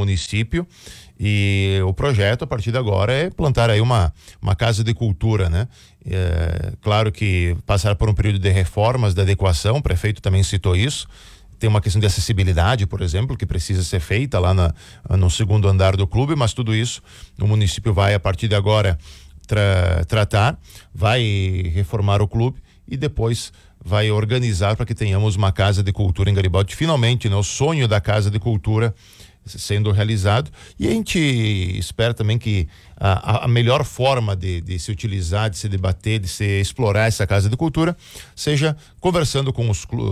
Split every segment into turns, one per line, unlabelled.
município, e o projeto a partir de agora é plantar aí uma casa de cultura, né? Claro que passar por um período de reformas, de adequação, o prefeito também citou isso. Tem uma questão de acessibilidade, por exemplo, que precisa ser feita lá no segundo andar do clube, mas tudo isso o município vai a partir de agora tratar, vai reformar o clube e depois vai organizar para que tenhamos uma casa de cultura em Garibaldi. Finalmente, né, o sonho da casa de cultura sendo realizado, e a gente espera também que a melhor forma de se utilizar, de se debater, de se explorar essa casa de cultura seja conversando com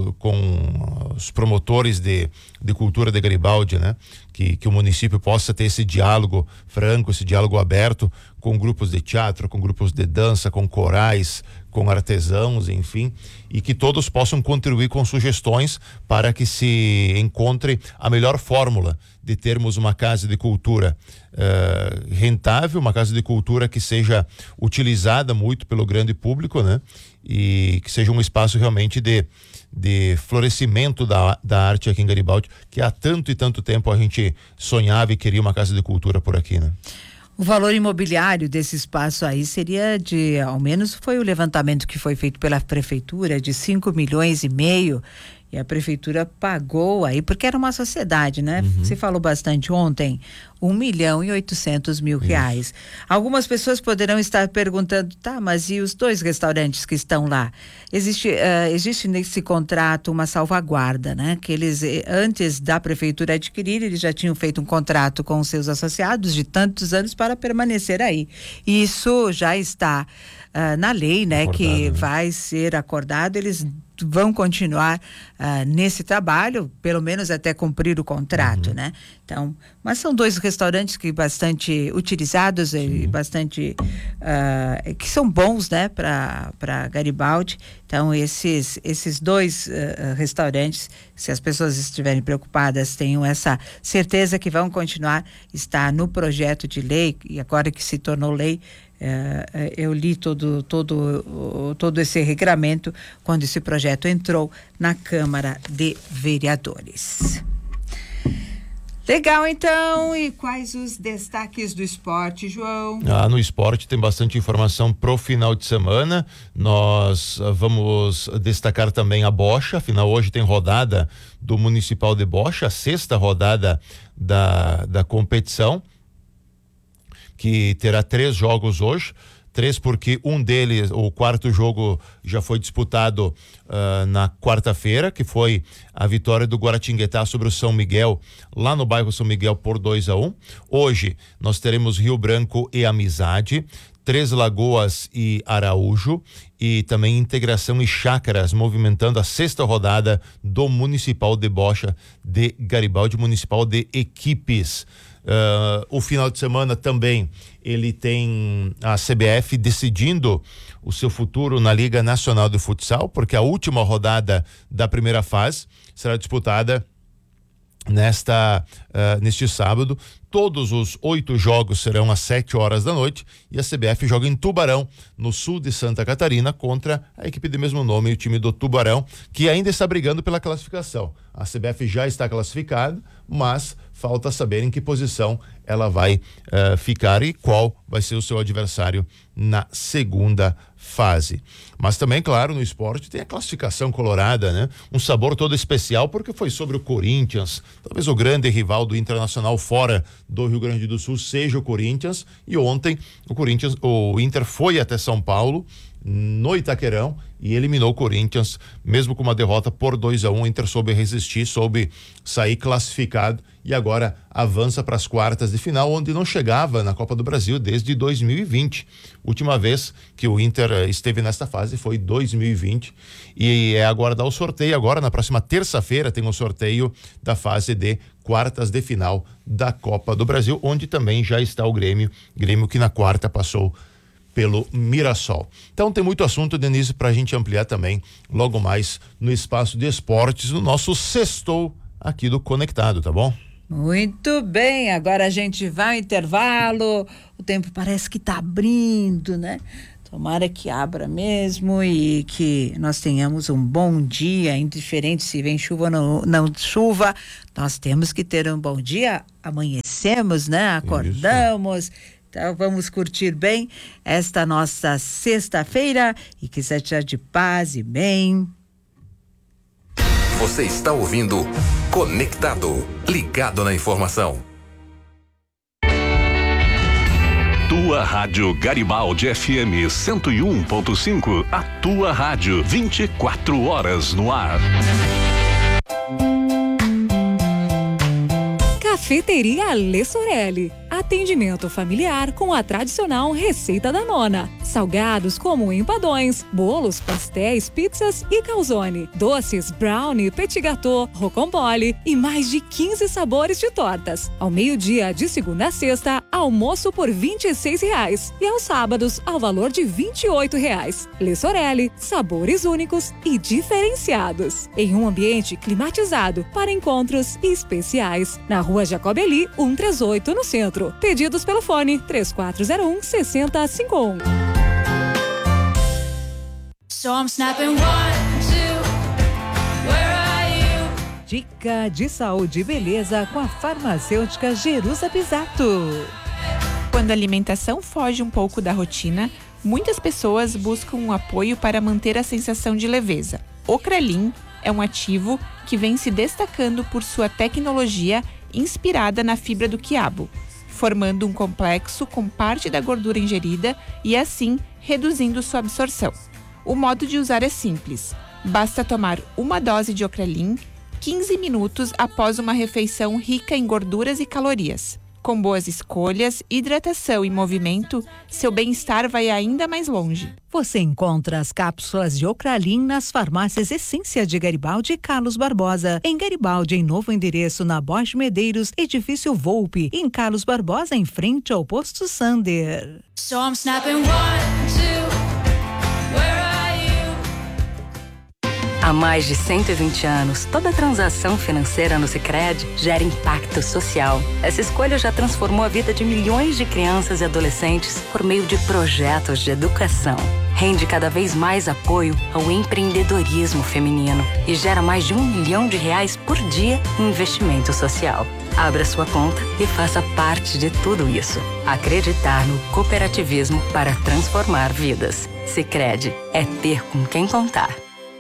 os promotores de cultura de Garibaldi, né? Que o município possa ter esse diálogo franco, esse diálogo aberto com grupos de teatro, com grupos de dança, com corais, com artesãos, enfim, e que todos possam contribuir com sugestões para que se encontre a melhor fórmula de termos uma casa de cultura rentável, uma casa de cultura que seja utilizada muito pelo grande público, né? E que seja um espaço realmente de florescimento da arte aqui em Garibaldi, que há tanto e tanto tempo a gente sonhava e queria uma casa de cultura por aqui, né?
O valor imobiliário desse espaço aí seria ao menos foi o levantamento que foi feito pela prefeitura, de 5,5 milhões, e a prefeitura pagou aí, porque era uma sociedade, né? Você falou bastante ontem, 1,8 milhão reais. Algumas pessoas poderão estar perguntando, tá, mas e os 2 restaurantes que estão lá? Existe nesse contrato uma salvaguarda, né? Que eles, antes da prefeitura adquirir, eles já tinham feito um contrato com os seus associados de tantos anos para permanecer aí. Isso já está na lei, né? Acordado, que vai ser acordado, eles vão continuar nesse trabalho, pelo menos até cumprir o contrato, né? Então, mas são 2 restaurantes que bastante utilizados e bastante que são bons, né, para Garibaldi. Então, esses 2 restaurantes, se as pessoas estiverem preocupadas, tenham essa certeza que vão continuar, está no projeto de lei, e agora que se tornou lei, eu li todo esse regramento quando esse projeto entrou na Câmara de Vereadores. Legal, então. E quais os destaques do esporte, João?
No esporte tem bastante informação pro final de semana. Nós vamos destacar também a bocha. Afinal, hoje tem rodada do Municipal de Bocha, a 6ª rodada da competição, que terá 3 jogos hoje. 3 porque um deles, o 4º jogo, já foi disputado na quarta-feira, que foi a vitória do Guaratinguetá sobre o São Miguel, lá no bairro São Miguel, por 2-1. Hoje nós teremos Rio Branco e Amizade, 3 Lagoas e Araújo, e também Integração e Chácaras, movimentando a 6ª rodada do Municipal de Bocha de Garibaldi, Municipal de Equipes. O final de semana também ele tem a CBF decidindo o seu futuro na Liga Nacional de Futsal, porque a última rodada da primeira fase será disputada neste sábado. Todos os 8 jogos serão às 7 horas da noite, e a CBF joga em Tubarão, no sul de Santa Catarina, contra a equipe de mesmo nome, o time do Tubarão, que ainda está brigando pela classificação. A CBF já está classificada, mas falta saber em que posição ela vai ficar e qual vai ser o seu adversário na segunda fase. Mas também, claro, no esporte tem a classificação colorada, né? Um sabor todo especial, porque foi sobre o Corinthians, talvez o grande rival do Internacional fora do Rio Grande do Sul seja o Corinthians, e ontem o Inter foi até São Paulo, no Itaquerão, e eliminou o Corinthians, mesmo com uma derrota por 2-1. O Inter soube resistir, soube sair classificado, e agora avança para as quartas de final, onde não chegava na Copa do Brasil desde 2020. Última vez que o Inter esteve nesta fase foi 2020, e é aguardar o sorteio. Agora, na próxima terça-feira, tem o sorteio da fase de quartas de final da Copa do Brasil, onde também já está o Grêmio que na quarta passou pelo Mirassol. Então tem muito assunto, Denise, pra gente ampliar também logo mais no espaço de esportes, no nosso sextou aqui do Conectado, tá bom?
Muito bem, agora a gente vai ao intervalo, o tempo parece que tá abrindo, né? Tomara que abra mesmo e que nós tenhamos um bom dia, indiferente se vem chuva ou não chuva, nós temos que ter um bom dia amanhã. amanhecemos, né? Acordamos. Isso. Então vamos curtir bem esta nossa sexta-feira e que seja de paz e bem.
Você está ouvindo Conectado, ligado na informação.
Tua Rádio Garibaldi FM 101.5, a tua rádio 24 horas no ar.
Cafeteria Lê Sorelli. Atendimento familiar com a tradicional receita da nona. Salgados como empadões, bolos, pastéis, pizzas e calzone. Doces, brownie, petit gâteau, rocambole e mais de 15 sabores de tortas. Ao meio-dia, de segunda a sexta, almoço por R$26. E aos sábados, ao valor de R$28. Lê Sorelli, sabores únicos e diferenciados. Em um ambiente climatizado para encontros especiais. Na Rua Jacobeli, 138, no centro. Pedidos pelo fone 3401-6051.
Dica de saúde e beleza com a farmacêutica Jerusa Pisato.
Quando a alimentação foge um pouco da rotina, muitas pessoas buscam um apoio para manter a sensação de leveza. O Krelin é um ativo que vem se destacando por sua tecnologia inspirada na fibra do quiabo, formando um complexo com parte da gordura ingerida e, assim, reduzindo sua absorção. O modo de usar é simples. Basta tomar uma dose de Ocrelin 15 minutos após uma refeição rica em gorduras e calorias. Com boas escolhas, hidratação e movimento, seu bem-estar vai ainda mais longe.
Você encontra as cápsulas de Ocralin nas farmácias Essência de Garibaldi e Carlos Barbosa. Em Garibaldi, em novo endereço na Borges Medeiros, edifício Volpe. Em Carlos Barbosa, em frente ao posto Sander.
So I'm snapping 1, 2, where are you?
Há mais de 120 anos, toda transação financeira no Sicredi gera impacto social. Essa escolha já transformou a vida de milhões de crianças e adolescentes por meio de projetos de educação. Rende cada vez mais apoio ao empreendedorismo feminino e gera mais de R$1 milhão por dia em investimento social. Abra sua conta e faça parte de tudo isso. Acreditar no cooperativismo para transformar vidas. Sicredi é ter com quem contar.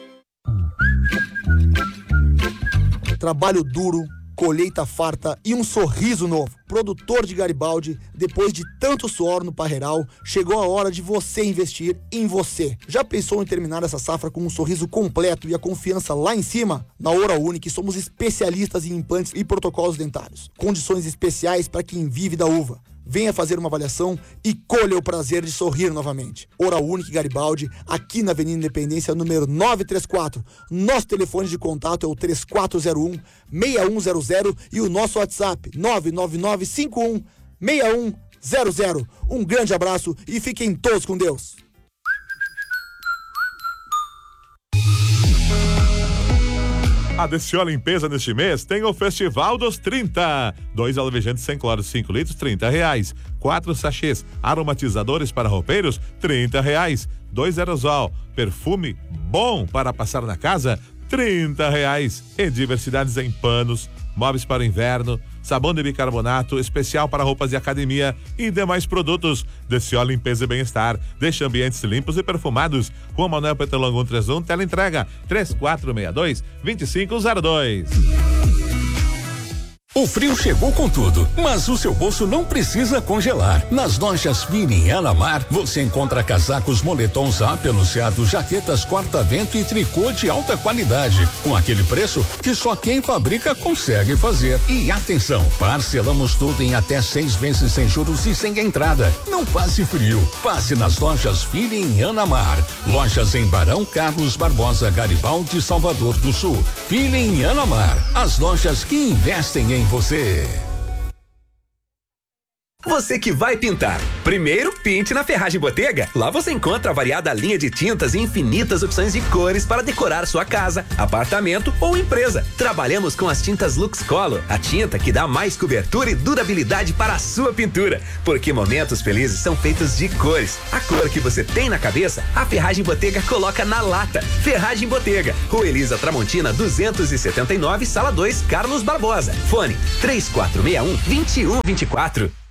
Trabalho duro, colheita farta e um sorriso novo. Produtor de Garibaldi, depois de tanto suor no parreiral, chegou a hora de você investir em você. Já pensou em terminar essa safra com um sorriso completo e a confiança lá em cima? Na Oral Unique somos especialistas em implantes e protocolos dentários. Condições especiais para quem vive da uva. Venha fazer uma avaliação e colha o prazer de sorrir novamente. Oral Unique Garibaldi, aqui na Avenida Independência, número 934. Nosso telefone de contato é o 3401-6100 e o nosso WhatsApp 99951-6100. Um grande abraço e fiquem todos com Deus.
A DCO Limpeza neste mês tem o Festival dos 30. 2 alvejantes 100 cloro 5 litros, R$30. 4 sachês aromatizadores para roupeiros, R$30. 2 aerosol, perfume bom para passar na casa, R$30. E diversidades em panos, móveis para o inverno, sabão de bicarbonato, especial para roupas de academia e demais produtos. DCO Limpeza e Bem-Estar. Deixa ambientes limpos e perfumados. Rua Manuel Petelongo 131, tela entrega 3462-2502.
O frio chegou com tudo, mas o seu bolso não precisa congelar. Nas lojas Fini Anamar, você encontra casacos, moletons apeluciados, jaquetas corta-vento e tricô de alta qualidade, com aquele preço que só quem fabrica consegue fazer. E atenção, parcelamos tudo em até 6 vezes sem juros e sem entrada. Não passe frio, passe nas lojas Fini em Anamar. Lojas em Barão, Carlos Barbosa, Garibaldi, Salvador do Sul. Fini em Anamar, as lojas que investem em você.
Você que vai pintar. Primeiro, pinte na Ferragem Botega. Lá você encontra a variada linha de tintas e infinitas opções de cores para decorar sua casa, apartamento ou empresa. Trabalhamos com as tintas Lux Color, a tinta que dá mais cobertura e durabilidade para a sua pintura. Porque momentos felizes são feitos de cores. A cor que você tem na cabeça, a Ferragem Botega coloca na lata. Ferragem Botega, Rua Elisa Tramontina 279, Sala 2, Carlos Barbosa. Fone 3461-2124.